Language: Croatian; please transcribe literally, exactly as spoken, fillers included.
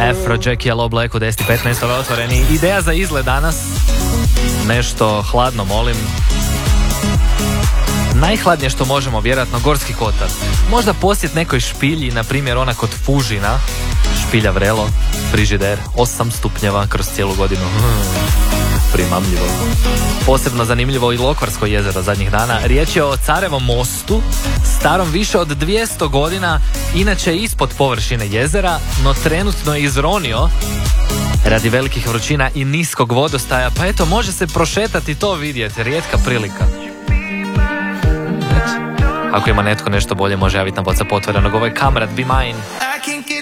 Afrojack, Yellow Black u deset petnaest, ove otvoreni. Ideja za izgled danas, nešto hladno molim. Najhladnije što možemo, vjerojatno Gorski kotar. Možda posjet nekoj špilji, na primjer ona kod Fužina, špilja Vrelo, frižider, osam stupnjeva kroz cijelu godinu. Primamljivo. Posebno zanimljivo i Lokvarsko jezero zadnjih dana. Riječ je o Carevom mostu, starom više od dvjesto godina, inače ispod površine jezera, no trenutno je izronio radi velikih vrućina i niskog vodostaja, pa eto, može se prošetati to vidjeti, rijetka prilika. Ako ima netko nešto bolje, može javiti na WhatsApp otvorenog. Ovo je Kamrat, Be Mine.